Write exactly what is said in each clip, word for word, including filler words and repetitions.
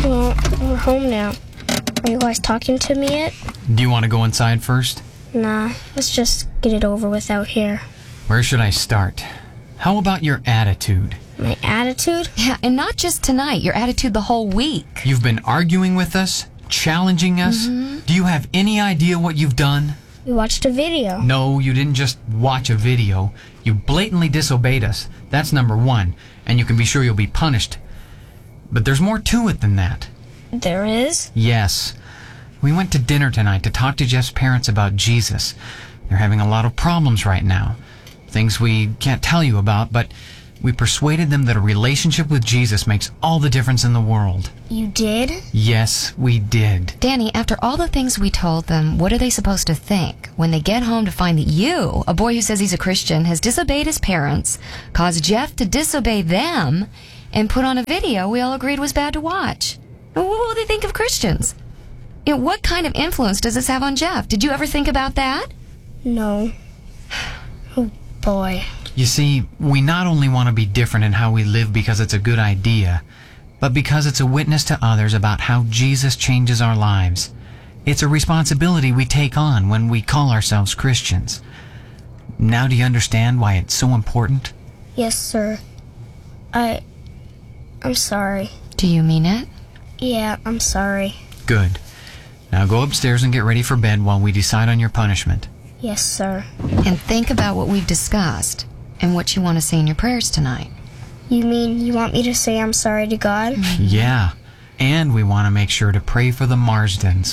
Well, we're home now. Are you guys talking to me yet? Do you want to go inside first? Nah, let's just get it over with out here. Where should I start? How about your attitude? My attitude? Yeah, and not just tonight, your attitude the whole week. You've been arguing with us, challenging us. Mm-hmm. Do you have any idea what you've done? We watched a video. No, you didn't just watch a video. You blatantly disobeyed us. That's number one, and you can be sure you'll be punished. But there's more to it than that. There is? Yes. We went to dinner tonight to talk to Jeff's parents about Jesus. They're having a lot of problems right now. Things we can't tell you about, but we persuaded them that a relationship with Jesus makes all the difference in the world. You did? Yes, we did. Danny, after all the things we told them, what are they supposed to think when they get home to find that you, a boy who says he's a Christian, has disobeyed his parents, caused Jeff to disobey them, and put on a video we all agreed was bad to watch? What will they think of Christians? You know, what kind of influence does this have on Jeff? Did you ever think about that? No. Oh, boy. You see, we not only want to be different in how we live because it's a good idea, but because it's a witness to others about how Jesus changes our lives. It's a responsibility we take on when we call ourselves Christians. Now do you understand why it's so important? Yes, sir. I... I'm sorry. Do you mean it? Yeah, I'm sorry. Good. Now go upstairs and get ready for bed while we decide on your punishment. Yes, sir. And think about what we've discussed and what you want to say in your prayers tonight. You mean you want me to say I'm sorry to God? Yeah. And we want to make sure to pray for the Marsdens.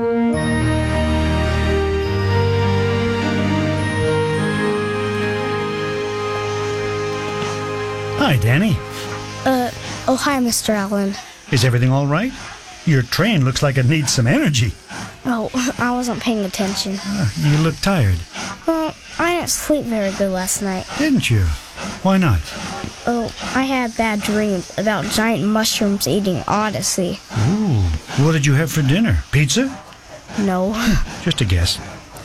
Hi, Danny. Uh, oh, hi, Mister Allen. Is everything all right? Your train looks like it needs some energy. Oh, I wasn't paying attention. Uh, you look tired. Well, I didn't sleep very good last night. Didn't you? Why not? Oh, I had bad dreams about giant mushrooms eating Odyssey. Ooh. What did you have for dinner? Pizza? No. Just a guess.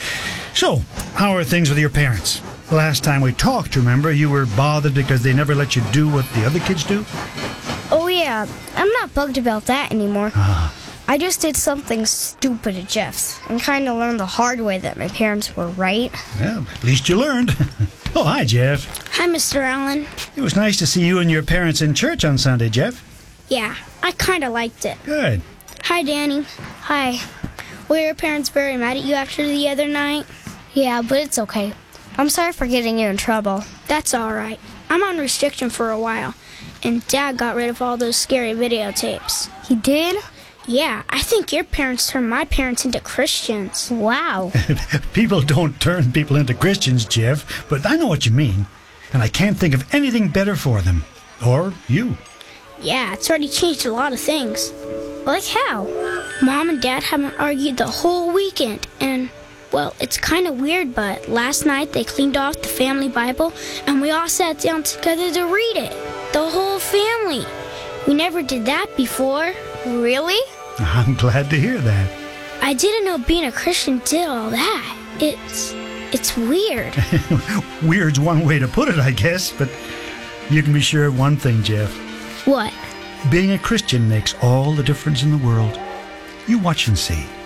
So, how are things with your parents? Last time we talked, remember, you were bothered because they never let you do what the other kids do? Oh, yeah. I'm not bugged about that anymore. Ah. I just did something stupid at Jeff's and kind of learned the hard way that my parents were right. Well, at least you learned. Oh, hi, Jeff. Hi, Mister Allen. It was nice to see you and your parents in church on Sunday, Jeff. Yeah, I kind of liked it. Good. Hi, Danny. Hi. Were your parents very mad at you after the other night? Yeah, but it's okay. I'm sorry for getting you in trouble. That's all right. I'm on restriction for a while, and Dad got rid of all those scary videotapes. He did? Yeah, I think your parents turned my parents into Christians. Wow. People don't turn people into Christians, Jeff, but I know what you mean. And I can't think of anything better for them. Or you. Yeah, it's already changed a lot of things. Like how? Mom and Dad haven't argued the whole weekend, and, well, it's kind of weird, but last night they cleaned off the family Bible, and we all sat down together to read it. The whole family. We never did that before. Really? I'm glad to hear that. I didn't know being a Christian did all that. It's... it's weird. Weird's one way to put it, I guess, but you can be sure of one thing, Jeff. What? Being a Christian makes all the difference in the world. You watch and see.